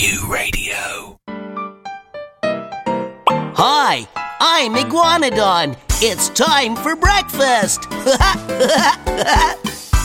Q Radio. Hi, I'm Iguanodon. It's time for breakfast.